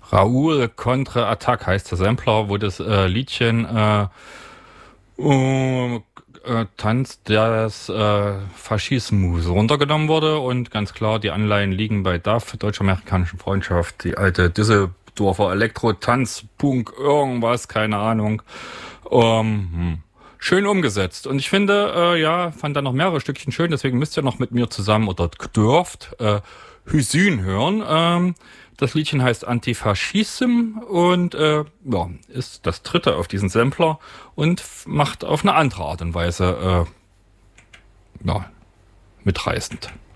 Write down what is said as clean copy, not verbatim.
Raoul Contre Attack heißt der Sampler, wo das Liedchen Tanz des Faschismus runtergenommen wurde und ganz klar, die Anleihen liegen bei DAF, Deutsch-Amerikanischen Freundschaft, die alte Düsseldorfer Elektro-Tanz, Punk, irgendwas, keine Ahnung. Schön umgesetzt. Und ich finde, fand da noch mehrere Stückchen schön, deswegen müsst ihr noch mit mir zusammen oder dürft Hüsün hören. Das Liedchen heißt Antifaschism und ist das dritte auf diesen Sampler und macht auf eine andere Art und Weise mitreißend.